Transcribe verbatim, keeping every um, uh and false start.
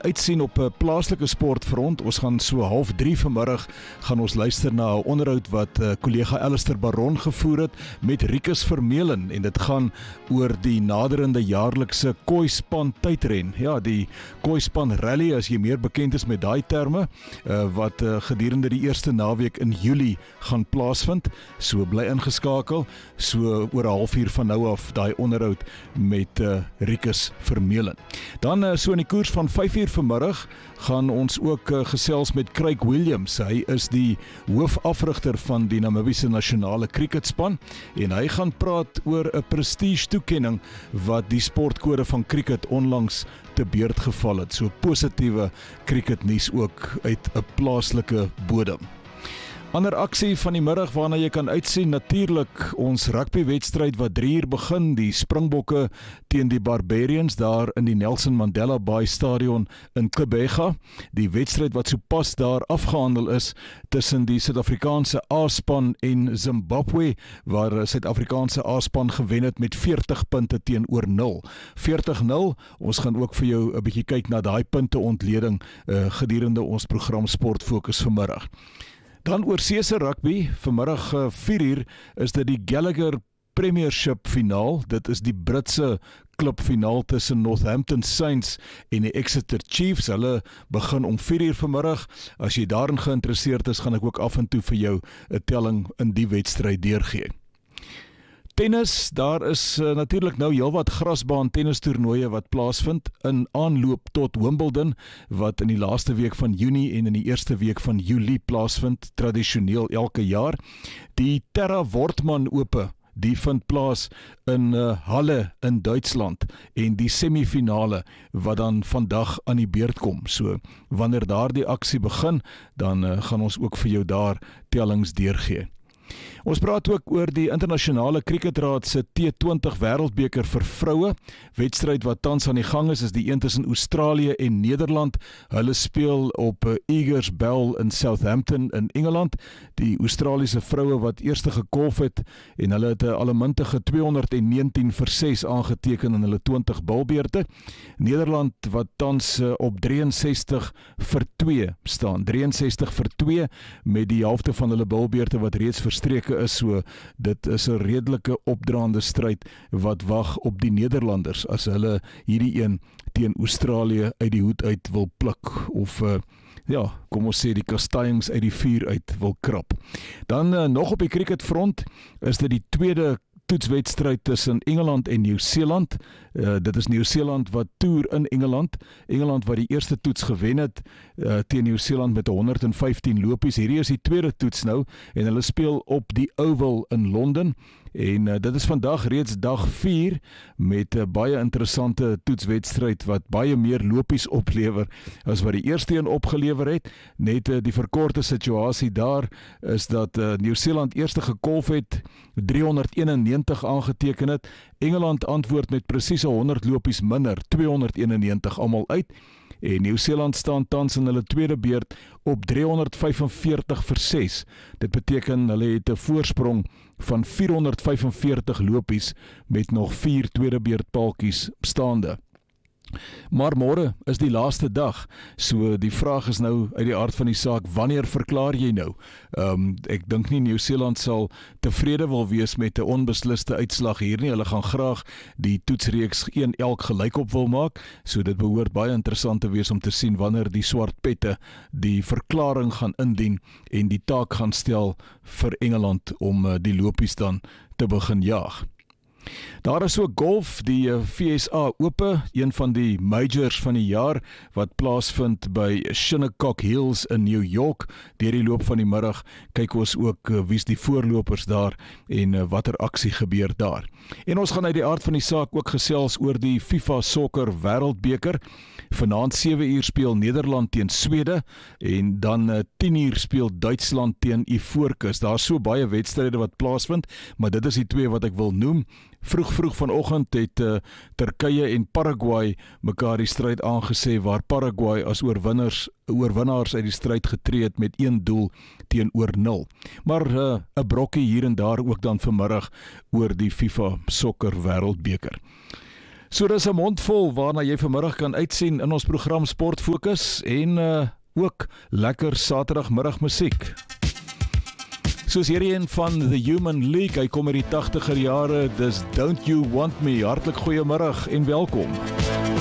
uitsien op 'n plaaslike sportfront. Ons gaan so half drie vanmiddag gaan ons luister na 'n onderhoud wat uh, kollega Alistair Baron gevoer het met Rikus Vermeulen, en dit gaan oor die naderende jaarlikse Kooispan tydren. Ja, die Kooispan Rally, as jy meer bekend is met daai terme, uh, wat uh, gedurende die eerste naweek in Julie gaan plaasvind. So bly ingeskakel, so oor 'n halfuur van nou af daai onderhoud met uh, Rikus Vermeulen. Dan uh, so in die koers van vyf uur vanmiddag gaan ons ook uh, gesels met Craig Williams. Hy is die hoofafrigter van die Namibiese nasionale cricketspan, en hy gaan praat oor 'n prestige toekenning wat die sportkode van cricket onlangs te beurt geval het. So positiewe cricketnuus ook uit 'n plaaslike bodem. Ander aksie van die middag waarna jy kan uitsien, natuurlik ons rugbywedstryd wat drie uur begin, die Springbokke teen die Barbarians daar in die Nelson Mandela Bay Stadion in Gqeberha. Die wedstryd wat sopas daar afgehandel is tussen die Suid-Afrikaanse A-span en Zimbabwe, waar Suid-Afrikaanse A-span gewen het met veertig punte teenoor nul. veertig nul, ons gaan ook vir jou 'n bietjie kyk na daai punteontleding uh, gedurende ons program Sport Fokus vanmiddag. Dan oor seese rugby, vanmiddag uh, vier uur is dit die Gallagher Premiership finaal. Dit is die Britse klubfinaal tussen Northampton Saints en die Exeter Chiefs. Hulle begin om vier uur vanmiddag. As jy daarin geïnteresseerd is, gaan ek ook af en toe vir jou 'n telling in die wedstryd deurgee. Tennis, daar is uh, natuurlik nou heelwat grasbaan tennistoernooie wat plaasvind in aanloop tot Wimbledon, wat in die laaste week van Junie en in die eerste week van Julie plaasvind, tradisioneel elke jaar. Die Terra Wortmann Ope, die vind plaas in uh, Halle in Duitsland, en die semifinale wat dan vandag aan die beurt kom. So, wanneer daar die aksie begin, dan uh, gaan ons ook vir jou daar tellings deurgee. Ons praat ook oor die internasionale cricketraad se T twintig wêreldbeker vir vroue. Wedstryd wat tans aan die gang is, is die een tussen Australië en Nederland. Hulle speel op Eagers Bell in Southampton in Engeland. Die Australiese vroue wat eerste gekolf het, en hulle het 'n allemintige tweehonderdnegentien vir ses aangeteken in hulle twintig bilbeerte. Nederland wat tans op drieënsestig vir twee staan. drieënsestig vir twee met die helfte van hulle bilbeerte wat reeds verstreke is, so dit is 'n redelike opdraande stryd wat wag op die Nederlanders as hulle hierdie een teen Australië uit die hoed uit wil pluk, of uh, ja, kom ons sê die kastanjings uit die vuur uit wil krap. Dan uh, nog op die cricketfront is dit die tweede toetswedstryd tussen Engeland en Nieu-Seeland. Uh, dit is Nieu-Seeland wat toer in Engeland. Engeland wat die eerste toets gewen het uh, teen Nieu-Seeland met honderd en vyftien lopies. Hierdie is die tweede toets nou, en hulle speel op die Oval in Londen. En uh, dit is vandag reeds dag vier met 'n uh, baie interessante toetswedstryd wat baie meer lopies oplewer as wat die eerste een opgelewer het. Net uh, die verkorte situasie daar is dat uh, Nieu-Seeland eerste gekolf het, driehonderdeenennegentig aangeteken het. Engeland antwoord met presies honderd lopies minder, tweehonderdeenennegentig almal uit. En Nieu-Seeland staan tans in hulle tweede beurt op driehonderdvyfenveertig vir ses. Dit beteken hulle het 'n voorsprong van vierhonderdvyfenveertig lopies met nog vier tweede beurt paaltjies staande. Maar môre is die laaste dag, so die vraag is nou uit die aard van die saak, wanneer verklaar jy nou? Um, ek dink nie Nieu-Seeland sal tevrede wil wees met 'n onbesliste uitslag hier nie. Hulle gaan graag die toetsreeks een elk gelykop wil maak, so dit behoort baie interessant te wees om te sien wanneer die swart pette die verklaring gaan indien en die taak gaan stel vir Engeland om uh, die lopies dan te begin jaag. Daar is ook golf, die V S A Ope, een van die majors van die jaar, wat plaasvind by Shinnecock Hills in New York. Deur die loop van die middag kyk ons ook wie's die voorlopers daar en watter aksie gebeur daar. En ons gaan uit die aard van die saak ook gesels oor die FIFA Sokker Wêreldbeker. Vanaand sewe uur speel Nederland teen Swede, en dan tien uur speel Duitsland teen Ivoorkus. Daar is so baie wedstryde wat plaasvind, maar dit is die twee wat ek wil noem. Vroeg vroeg vanoggend het uh, Turkye en Paraguay mekaar die stryd aangesê, waar Paraguay as oorwinners, oorwinnaars uit die stryd getree het met een doel teenoor nul. Maar 'n uh, brokkie hier en daar ook dan vanmiddag oor die FIFA Sokker Wêreldbeker. So dis 'n mond vol waarna jy vanmiddag kan uitsien in ons program Sport Fokus en uh, ook lekker Saterdagmiddag musiek. Soos hierdie een van The Human League, hy kom uit die tachtiger jare, dis Don't You Want Me. Hartlik goeiemiddag en welkom.